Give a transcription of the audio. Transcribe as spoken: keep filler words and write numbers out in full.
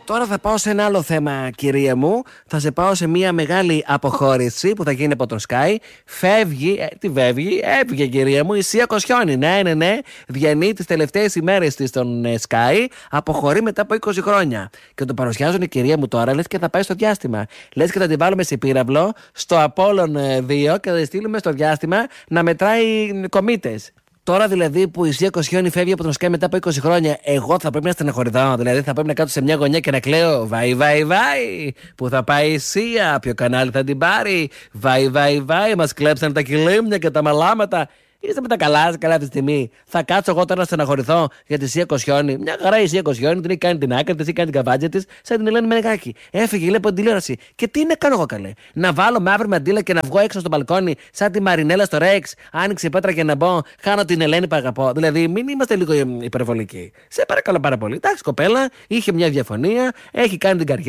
Τώρα θα πάω σε ένα άλλο θέμα, κυρία μου. Θα σε πάω σε μια μεγάλη αποχώρηση που θα γίνει από τον Sky. Φεύγει, ε, τι φεύγει, έφυγε, κυρία μου, η Σία Κοσιόνη. Ναι, ναι, ναι. Διανύει τις τελευταίες ημέρες της στον ε, Sky. Αποχωρεί μετά από είκοσι χρόνια. Και το παρουσιάζουν η κυρία μου τώρα, λες και θα πάει στο διάστημα. Λες και θα την βάλουμε σε πύραυλο στο Απόλλων δύο και θα τη στείλουμε στο διάστημα να μετράει κομήτες. Τώρα δηλαδή που η Σία Κοσιόνη φεύγει από τον Sky μετά από είκοσι χρόνια, εγώ θα πρέπει να στεναχωρηθώ. Δηλαδή θα πρέπει να κάτσω σε μια γωνιά και να κλαίω. Βάι, βάι, βάι. Πού θα πάει η Σία, ποιο κανάλι θα την πάρει. Βάι, βάι, βάι. Μας κλέψαν τα κυλίμια και τα μαλάματα. Είστε με τα καλά, καλά αυτή τη στιγμή. Θα κάτσω εγώ τώρα να στεναχωρηθώ για τη Σία Κοσιόνη. Μια χαρά η Σία Κοσιόνη, την έχει κάνει την άκρη, την έχει κάνει την καβάτζια τη, σαν την Ελένη Μενεγάκη. Έφυγε, λέει από την τηλεόραση. Και τι να κάνω εγώ, καλέ. Να βάλω μαύρη μαντήλα και να βγω έξω στο μπαλκόνι, σαν τη Μαρινέλα στο Ρεξ, άνοιξε η πέτρα και να μπω, χάνω την Ελένη που αγαπώ. Δηλαδή, μην είμαστε λίγο υπερβολικοί. Σε παρακαλώ πάρα πολύ. Εντάξει, κοπέλα, είχε μια διαφωνία, έχει κάνει την καριέρα.